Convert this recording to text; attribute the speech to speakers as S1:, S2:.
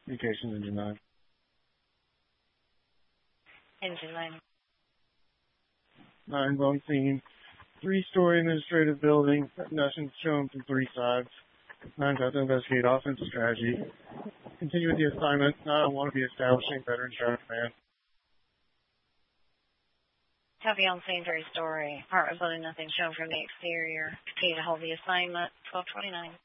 S1: Communications engine 9.
S2: Engine 9.
S1: 9 on scene. 3-story administrative building. Nothing shown from 3 sides. 9's out to investigate offensive strategy. Continue with the assignment. I want to be establishing veteran sheriff command.
S2: Copy on scene, 3-story. Apartment building, nothing shown from the exterior. Continue to hold the assignment. 1229.